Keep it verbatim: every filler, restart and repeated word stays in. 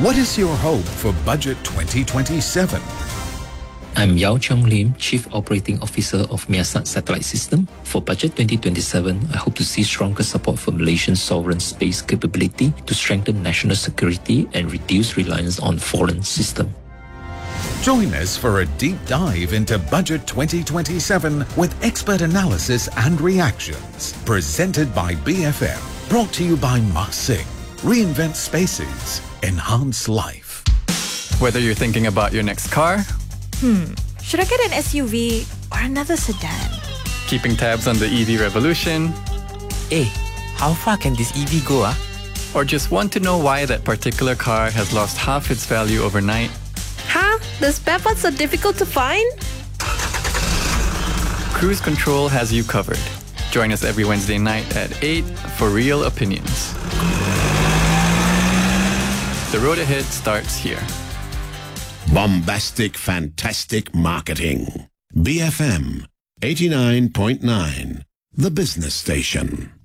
What is your hope for Budget twenty twenty-seven? I'm Yao Chong Lim, Chief Operating Officer of Miasat Satellite System. For Budget twenty twenty-seven, I hope to see stronger support for Malaysian sovereign space capability to strengthen national security and reduce reliance on foreign systems. Join us for a deep dive into Budget twenty twenty-seven with expert analysis and reactions. Presented by B F M. Brought to you by Mas Sing. Reinvent spaces. Enhance life. Whether you're thinking about your next car, Hmm, should I get an S U V or another sedan? keeping tabs on the E V revolution, Hey, how far can this E V go, ah? or just want to know why that particular car has lost half its value overnight, Huh? The spare parts are difficult to find? Cruise Control has you covered. Join us every Wednesday night at eight for Real Opinions. The road ahead starts here. Bombastic, fantastic marketing. B F M eighty-nine point nine, the business station.